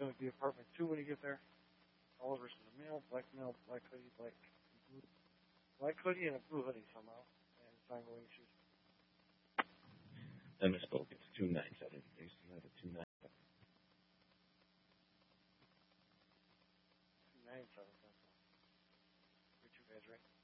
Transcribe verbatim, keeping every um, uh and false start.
gonna be apartment two when you get there. Oliver's in the mail, black mail, black hoodie, black blue, black hoodie and a blue hoodie somehow. And fine going shoes. I misspoke. It's two nine seven. They used to have a two nine seven. Two nine seven, that's all. You're two guys, right?